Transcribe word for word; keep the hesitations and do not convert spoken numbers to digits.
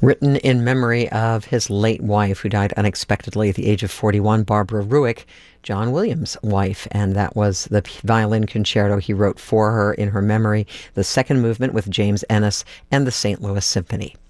Written in memory of his late wife, who died unexpectedly at the age of forty-one, Barbara Ruick, John Williams' wife, and that was the violin concerto he wrote for her in her memory, the second movement with James Ennis, and the Saint Louis Symphony.